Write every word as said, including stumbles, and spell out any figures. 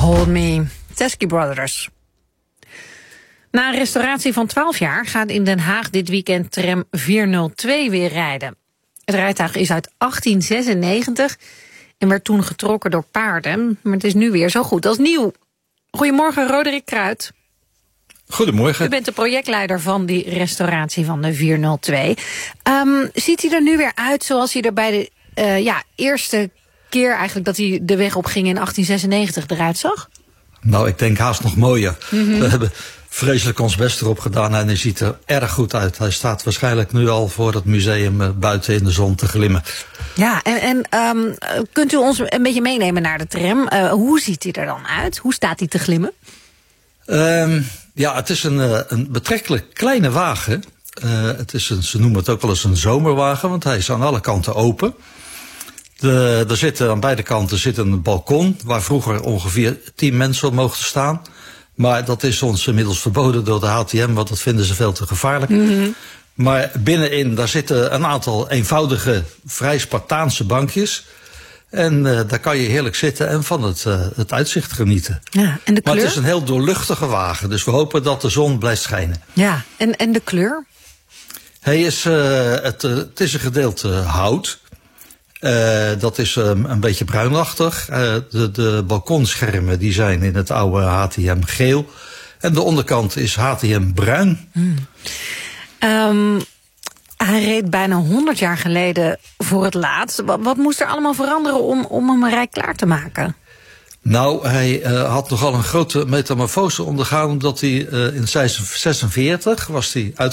Hold Me, Teskey Brothers. Na een restauratie van twaalf jaar gaat in Den Haag dit weekend tram vierhonderdtwee weer rijden. Het rijtuig is uit achttien zesennegentig en werd toen getrokken door paarden, maar het is nu weer zo goed als nieuw. Goedemorgen, Roderick Kruid. Goedemorgen. U bent de projectleider van die restauratie van de vierhonderdtwee. Um, ziet hij er nu weer uit zoals hij er bij de uh, ja, eerste keer eigenlijk dat hij de weg op ging in achttien zesennegentig eruit zag? Nou, ik denk haast nog mooier. Mm-hmm. We hebben vreselijk ons best erop gedaan en hij ziet er erg goed uit. Hij staat waarschijnlijk nu al voor het museum buiten in de zon te glimmen. Ja, en, en um, kunt u ons een beetje meenemen naar de tram? Uh, hoe ziet hij er dan uit? Hoe staat hij te glimmen? Um, ja, het is een, een betrekkelijk kleine wagen. Uh, het is een, ze noemen het ook wel eens een zomerwagen, want hij is aan alle kanten open. De, er zitten aan beide kanten zit een balkon waar vroeger ongeveer tien mensen op mochten staan. Maar dat is ons inmiddels verboden door de H T M, want dat vinden ze veel te gevaarlijk. Mm-hmm. Maar binnenin, daar zitten een aantal eenvoudige, vrij Spartaanse bankjes. En uh, daar kan je heerlijk zitten en van het, uh, het uitzicht genieten. Ja, en de kleur? Maar het is een heel doorluchtige wagen, dus we hopen dat de zon blijft schijnen. Ja, en, en de kleur? Hij is, uh, het, uh, het is een gedeelte hout. Uh, dat is um, een beetje bruinachtig. Uh, de, de balkonschermen die zijn in het oude H T M geel. En de onderkant is H T M bruin. Hmm. Um, hij reed bijna honderd jaar geleden voor het laatst. Wat, wat moest er allemaal veranderen om, om hem rijklaar te maken? Nou, hij uh, had nogal een grote metamorfose ondergaan, omdat hij uh, in zesenveertig was hij uit